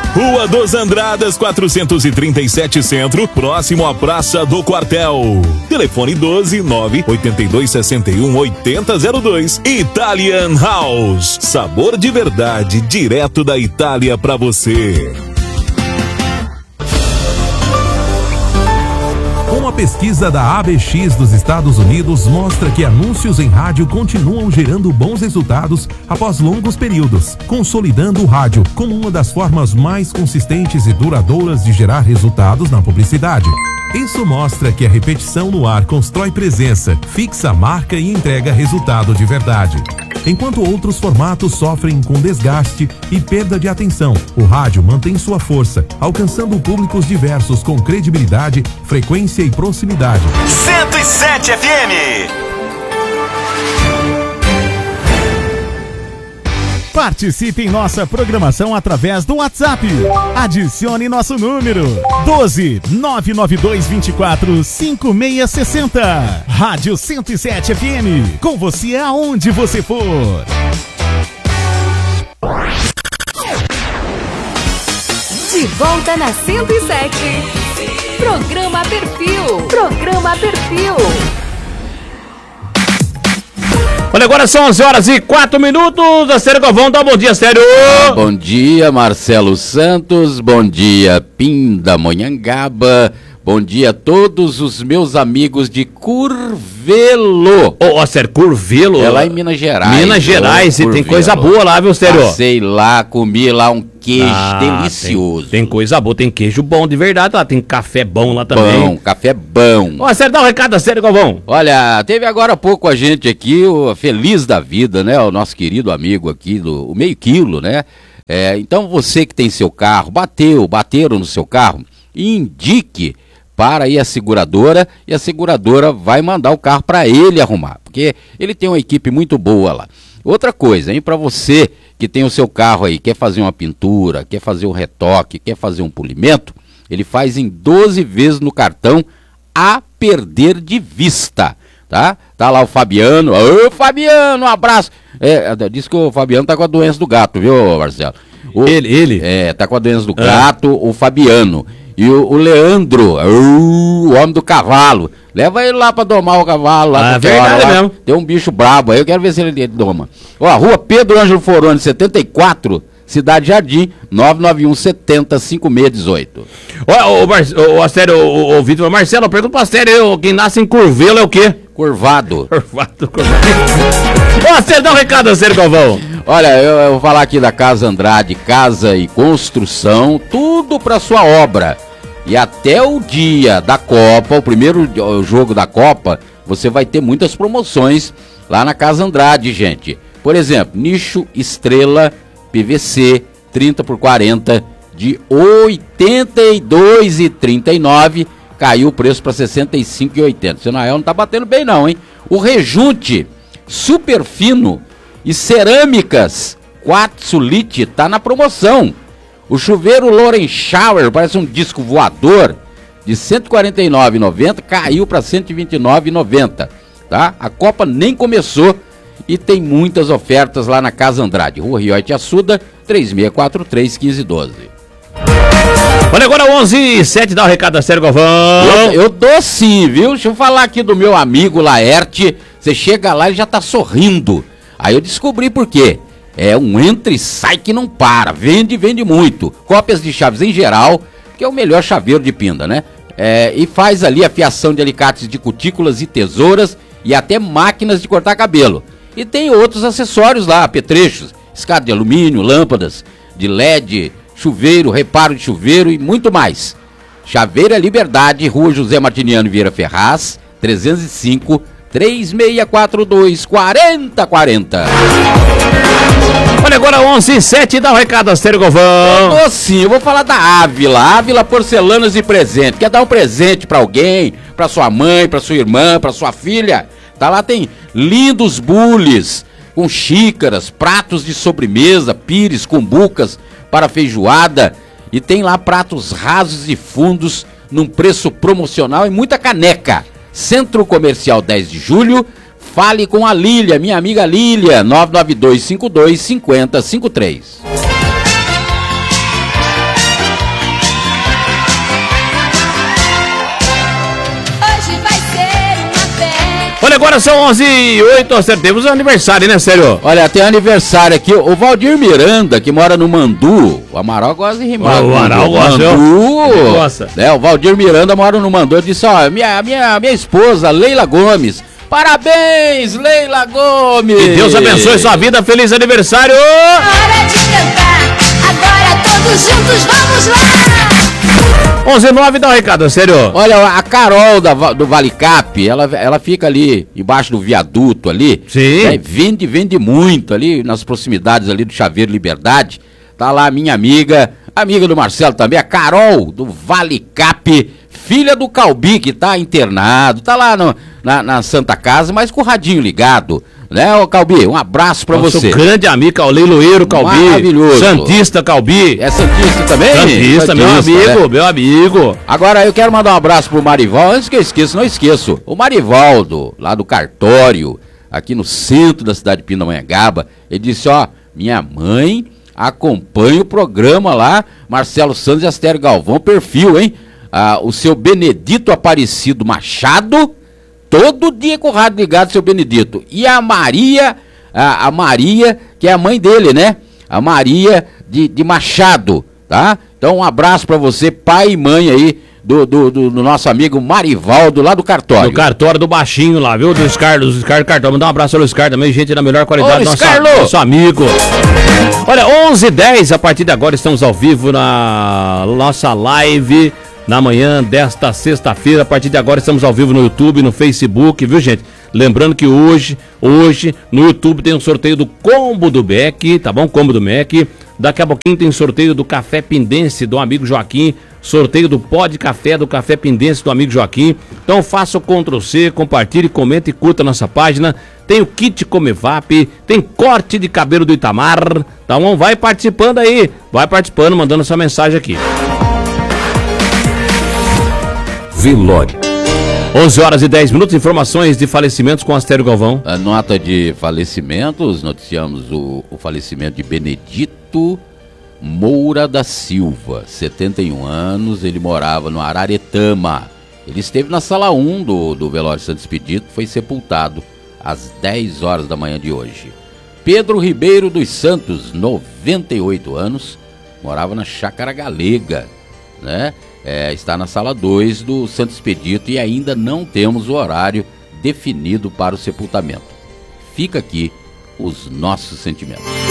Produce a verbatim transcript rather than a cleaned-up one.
Rua dos Andradas, quatrocentos e trinta e sete Centro, próximo à Praça do Quartel. Telefone doze, nove oito dois, seis um, oito zero zero dois. Italian House. Sabor de verdade, direto da Itália pra você. Uma pesquisa da A B X dos Estados Unidos mostra que anúncios em rádio continuam gerando bons resultados após longos períodos, consolidando o rádio como uma das formas mais consistentes e duradouras de gerar resultados na publicidade. Isso mostra que a repetição no ar constrói presença, fixa a marca e entrega resultado de verdade. Enquanto outros formatos sofrem com desgaste e perda de atenção, o rádio mantém sua força, alcançando públicos diversos com credibilidade, frequência e proximidade. cento e sete F M. Participe em nossa programação através do WhatsApp. Adicione nosso número doze, nove nove dois, vinte e quatro, cinco seis seis zero. Rádio cento e sete F M. Com você aonde você for. De volta na cento e sete. Programa Perfil. Programa Perfil. Olha, agora são onze horas e quatro minutos. Astério Galvão, dá um bom dia, Astério. Bom dia, Marcelo Santos. Bom dia, Pindamonhangaba. Bom dia a todos os meus amigos de Curvelo. Ô, oh, Astério, Curvelo? É lá em Minas Gerais. Minas Gerais, e tem coisa boa lá, viu, Astério? Passei lá, comi lá um queijo ah, delicioso. Tem, tem coisa boa, tem queijo bom de verdade lá, tem café bom lá também. Bom, café bom. Ô, Astério, dá um recado, Astério Galvão. Olha, teve agora há pouco a gente aqui, o Feliz da Vida, né? O nosso querido amigo aqui do o Meio Quilo, né? É, então você que tem seu carro, bateu, bateram no seu carro, indique para aí a seguradora e a seguradora vai mandar o carro para ele arrumar, porque ele tem uma equipe muito boa lá. Outra coisa, hein, para você que tem o seu carro aí, quer fazer uma pintura, quer fazer um retoque, quer fazer um polimento, ele faz em doze vezes no cartão a perder de vista, tá? Tá lá o Fabiano, ô Fabiano, um abraço. É, diz que o Fabiano tá com a doença do gato, viu, Marcelo? O, ele, ele? É, tá com a doença do ah. gato, o Fabiano. E o, o Leandro, uh, o homem do cavalo, leva ele lá pra domar o cavalo. Lá ah, é verdade lá. mesmo. Tem um bicho brabo aí, eu quero ver se ele doma. Ó, a rua Pedro Ângelo Foroni, setenta e quatro, Cidade Jardim, nove nove um, setenta, cinquenta e seis dezoito. Ó, o, Mar... o, Astério, o, o Vitor, Marcelo, pergunta pro Astério, quem nasce em Curvelo é o quê? Curvado. Curvado, curvado. Ô, Astério, dá um recado, Astério Galvão. Olha, eu, eu vou falar aqui da Casa Andrade, casa e construção, tudo pra sua obra. E até o dia da Copa, o primeiro jogo da Copa, você vai ter muitas promoções lá na Casa Andrade, gente. Por exemplo, nicho Estrela P V C trinta por quarenta de oitenta e dois reais e trinta e nove centavos, caiu o preço para sessenta e cinco reais e oitenta centavos. O Senael não tá batendo bem não, hein? O rejunte super fino e cerâmicas Quartzolite tá na promoção. O chuveiro Loren Shower, parece um disco voador, de cento e quarenta e nove reais e noventa centavos, caiu para cento e vinte e nove reais e noventa centavos, tá? A Copa nem começou e tem muitas ofertas lá na Casa Andrade. Rua Rioite Assuda, três seis quatro três, um cinco um dois. Olha, agora onze e sete, dá o um recado a Sérgio Galvão. Eu, eu dou sim, viu? Deixa eu falar aqui do meu amigo Laerte. Você chega lá e já tá sorrindo. Aí eu descobri por quê. É um entra e sai que não para, vende, vende muito. Cópias de chaves em geral, que é o melhor chaveiro de Pinda, né? É, e faz ali a fiação de alicates de cutículas e tesouras e até máquinas de cortar cabelo. E tem outros acessórios lá, apetrechos, escada de alumínio, lâmpadas de L E D, chuveiro, reparo de chuveiro e muito mais. Chaveira Liberdade, Rua José Martiniano Vieira Ferraz, trezentos e cinco, três seis quatro dois, quatro zero quatro zero. Olha, agora onze e sete, dá um recado a Sérgio Galvão. Eu sim, eu vou falar da Ávila, Ávila Porcelanas e Presente. Quer dar um presente pra alguém, pra sua mãe, pra sua irmã, pra sua filha? Tá lá, tem lindos bules, com xícaras, pratos de sobremesa, pires, cumbucas para feijoada. E tem lá pratos rasos e fundos, num preço promocional e muita caneca. Centro Comercial dez de julho, fale com a Lília, minha amiga Lília, nove nove dois cinco dois, cinco zero cinco três. Agora são onze e oito, temos aniversário, né, sério? Olha, tem aniversário aqui, o Valdir Miranda, que mora no Mandu. O Amaral gosta de rimar. O Amaral gosta, Mandu. Gosta. É, o Valdir Miranda mora no Mandu. Ele disse, ó, minha, minha, minha esposa, Leila Gomes. Parabéns, Leila Gomes. Que Deus abençoe sua vida, feliz aniversário. Hora de cantar, agora todos juntos, vamos lá. onze e nove, dá um recado, sério. Olha, a Carol da, do Valicap, ela, ela fica ali embaixo do viaduto ali. Sim. Né, vende, vende muito ali nas proximidades ali do Chaveiro Liberdade. Tá lá a minha amiga, amiga do Marcelo também, a Carol do Valicap, filha do Calbi, que tá internado, tá lá no, na, na Santa Casa, mas com o radinho ligado. Né, ô Calbi, um abraço pra Nosso você. grande amigo, Leiloeiro Calbi. Maravilhoso. Santista Calbi. É Santista também? Santista, Santista meu amigo, né? meu amigo. Agora eu quero mandar um abraço pro Marivaldo, antes que eu esqueça, não esqueço. O Marivaldo, lá do cartório, aqui no centro da cidade de Pindamonhangaba, ele disse, ó, minha mãe acompanha o programa lá, Marcelo Santos e Astério Galvão, perfil, hein? Ah, o seu Benedito Aparecido Machado, todo dia com o rádio ligado, seu Benedito. E a Maria, a, a Maria, que é a mãe dele, né? A Maria de, de Machado, tá? Então um abraço pra você, pai e mãe aí, do, do, do, do nosso amigo Marivaldo, lá do cartório. Do cartório do baixinho lá, viu? Do Scar, do Scar Cartório. Mandar um abraço ao Scar também, gente da melhor qualidade. Ô, nosso, Scarlo! nosso amigo. Olha, onze e dez, a partir de agora estamos ao vivo na nossa live. Na manhã desta sexta-feira, a partir de agora estamos ao vivo no YouTube, no Facebook, viu, gente? Lembrando que hoje, hoje, no YouTube tem um sorteio do Combo do Beck, tá bom? Combo do Mac. Daqui a pouquinho tem sorteio do Café Pindense do amigo Joaquim, sorteio do pó de café do Café Pindense do amigo Joaquim. Então faça o control C, compartilhe, comente e curta a nossa página. Tem o kit Comevap, tem corte de cabelo do Itamar, tá bom? Vai participando aí, vai participando, mandando sua mensagem aqui. Velório. onze horas e dez minutos, informações de falecimentos com Astério Galvão. A nota de falecimentos, noticiamos o, o falecimento de Benedito Moura da Silva, setenta e um anos, ele morava no Araretama. Ele esteve na sala um do, do velório Santo Expedito, foi sepultado às dez horas da manhã de hoje. Pedro Ribeiro dos Santos, noventa e oito anos, morava na Chácara Galega, né? É, está na sala dois do Santo Expedito e ainda não temos o horário definido para o sepultamento. Fica aqui os nossos sentimentos.